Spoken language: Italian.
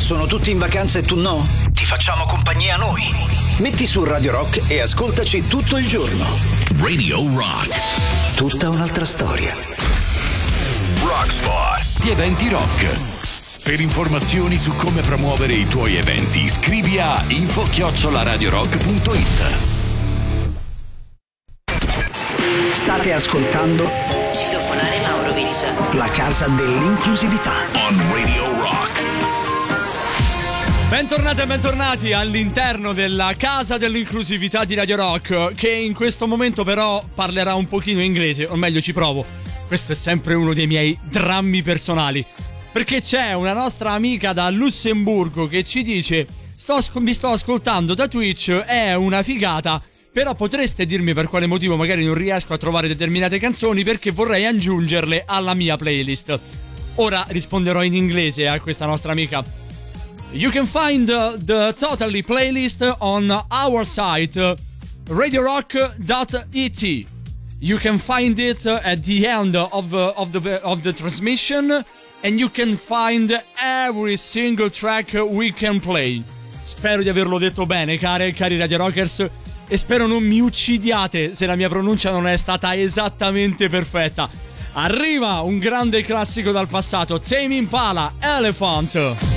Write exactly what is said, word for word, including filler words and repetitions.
sono tutti in vacanza e tu no? Ti facciamo compagnia noi. Metti su Radio Rock e ascoltaci tutto il giorno. Radio Rock. Tutta un'altra storia. Rockspot. Gli eventi rock. Per informazioni su come promuovere i tuoi eventi, scrivi a info chiocciola radiorock punto it. State ascoltando Citofonare Maurovic, la casa dell'inclusività. On Radio Rock. Bentornati e bentornati all'interno della casa dell'inclusività di Radio Rock, che in questo momento però parlerà un pochino inglese, o meglio ci provo. Questo è sempre uno dei miei drammi personali, perché c'è una nostra amica da Lussemburgo che ci dice: sto, vi sto ascoltando da Twitch, è una figata, però potreste dirmi per quale motivo magari non riesco a trovare determinate canzoni, perché vorrei aggiungerle alla mia playlist. Ora risponderò in inglese a questa nostra amica. You can find uh, the Totally playlist on our site uh, radio rock dot it. You can find it uh, at the end of uh, of the of the transmission, and you can find every single track we can play. Spero di averlo detto bene, care e cari Radio Rockers, e spero non mi uccidiate se la mia pronuncia non è stata esattamente perfetta. Arriva un grande classico dal passato, Tame Impala, Elephant.